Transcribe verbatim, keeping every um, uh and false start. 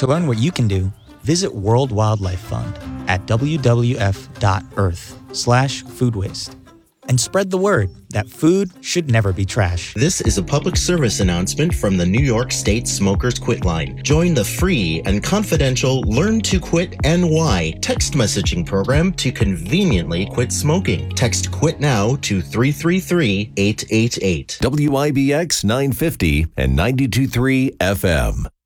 To learn what you can do, visit World Wildlife Fund at w w f dot earth slash food waste. And spread the word that food should never be trash. This is a public service announcement from the New York State Smokers Quit Line. Join the free and confidential Learn to Quit N Y text messaging program to conveniently quit smoking. Text QUIT NOW to three three three, eight eight eight. W I B X nine fifty and ninety-two point three F M.